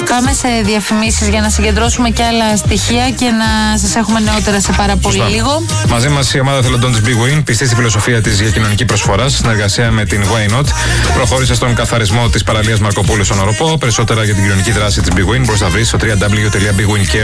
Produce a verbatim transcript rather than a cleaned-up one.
Πάμε σε διαφημίσεις για να συγκεντρώσουμε και άλλα στοιχεία και να σας έχουμε νεότερα σε πάρα πολύ Σωστά. λίγο. Μαζί μας η ομάδα θελοντών της Big Win, πιστή στη φιλοσοφία της για κοινωνική προσφορά, συνεργασία με την Why Not, προχώρησε στον καθαρισμό της παραλίας Μαρκοπούλου στον Οροπό. Περισσότερα για την κοινωνική δράση της Big Win μπορείς να βρεις στο double-u double-u double-u τελεία big win care